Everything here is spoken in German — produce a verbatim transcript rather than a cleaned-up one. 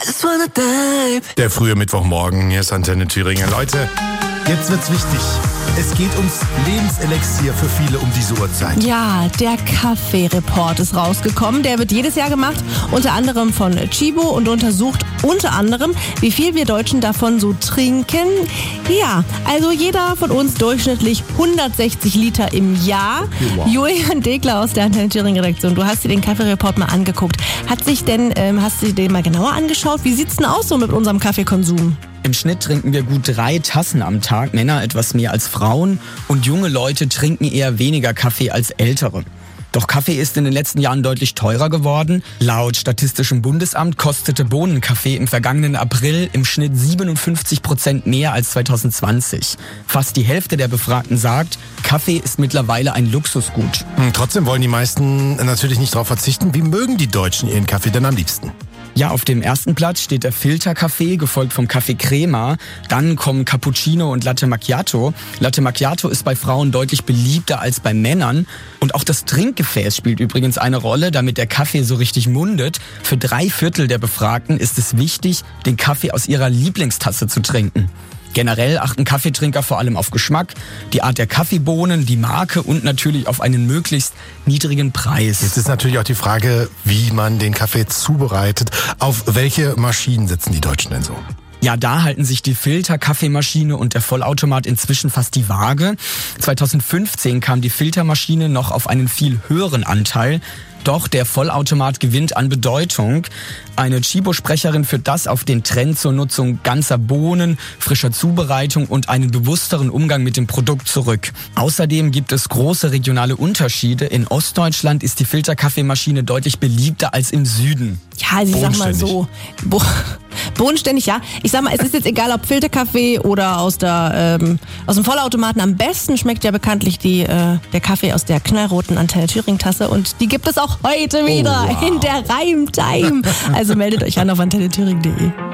just wanna dive. Der frühe Mittwochmorgen, hier ist Antenne Thüringen. Leute, jetzt wird's wichtig. Es geht ums Lebenselixier für viele um diese Uhrzeit. Ja, der Kaffee-Report ist rausgekommen. Der wird jedes Jahr gemacht, unter anderem von Chibo und untersucht unter anderem, wie viel wir Deutschen davon so trinken. Ja, also jeder von uns durchschnittlich hundertsechzig Liter im Jahr. Wow. Julian Degler aus der Antenne Thüringen Redaktion, du hast dir den Kaffee-Report mal angeguckt. Hat sich denn, ähm, hast du dir den mal genauer angeschaut? Wie sieht's denn aus so mit unserem Kaffeekonsum? Im Schnitt trinken wir gut drei Tassen am Tag, Männer etwas mehr als Frauen, und junge Leute trinken eher weniger Kaffee als ältere. Doch Kaffee ist in den letzten Jahren deutlich teurer geworden. Laut Statistischem Bundesamt kostete Bohnenkaffee im vergangenen April im Schnitt siebenundfünfzig Prozent mehr als zwanzig zwanzig. Fast die Hälfte der Befragten sagt, Kaffee ist mittlerweile ein Luxusgut. Hm, trotzdem wollen die meisten natürlich nicht darauf verzichten. Wie mögen die Deutschen ihren Kaffee denn am liebsten? Ja, auf dem ersten Platz steht der Filterkaffee, gefolgt vom Kaffee Crema. Dann kommen Cappuccino und Latte Macchiato. Latte Macchiato ist bei Frauen deutlich beliebter als bei Männern. Und auch das Trinkgefäß spielt übrigens eine Rolle, damit der Kaffee so richtig mundet. Für drei Viertel der Befragten ist es wichtig, den Kaffee aus ihrer Lieblingstasse zu trinken. Generell achten Kaffeetrinker vor allem auf Geschmack, die Art der Kaffeebohnen, die Marke und natürlich auf einen möglichst niedrigen Preis. Jetzt ist natürlich auch die Frage, wie man den Kaffee zubereitet. Auf welche Maschinen setzen die Deutschen denn so? Ja, da halten sich die Filterkaffeemaschine und der Vollautomat inzwischen fast die Waage. zweitausendfünfzehn kam die Filtermaschine noch auf einen viel höheren Anteil. Doch der Vollautomat gewinnt an Bedeutung. Eine Chibo-Sprecherin führt das auf den Trend zur Nutzung ganzer Bohnen, frischer Zubereitung und einen bewussteren Umgang mit dem Produkt zurück. Außerdem gibt es große regionale Unterschiede. In Ostdeutschland ist die Filterkaffeemaschine deutlich beliebter als im Süden. Ja, also ich sag mal so, bo- bodenständig, ja. Ich sag mal, es ist jetzt egal, ob Filterkaffee oder aus der ähm, aus dem Vollautomaten. Am besten schmeckt ja bekanntlich die äh, der Kaffee aus der knallroten Antenne Thüringen Tasse, und die gibt es auch heute wieder oh, wow. in der Reimtime. Also meldet euch an auf antenne thüringen punkt de.